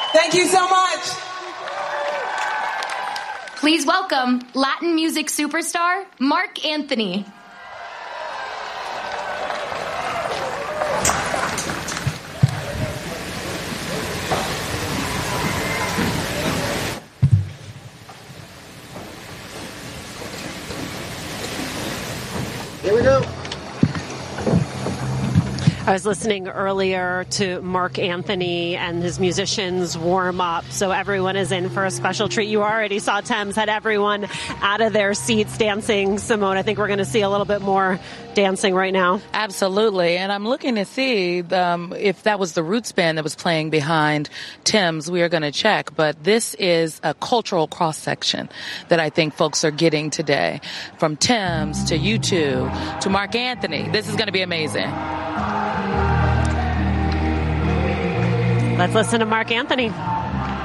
Thank you so much. Please welcome Latin music superstar, Marc Anthony. Here we go. I was listening earlier to Marc Anthony and his musicians warm up, so everyone is in for a special treat. You already saw Thames had everyone out of their seats dancing. Simone, I think we're going to see a little bit more dancing right now. Absolutely, and I'm looking to see if that was the Roots band that was playing behind Thames. We are going to check, but this is a cultural cross-section that I think folks are getting today. From Thames to U2 to Marc Anthony. This is going to be amazing. Let's listen to Marc Anthony.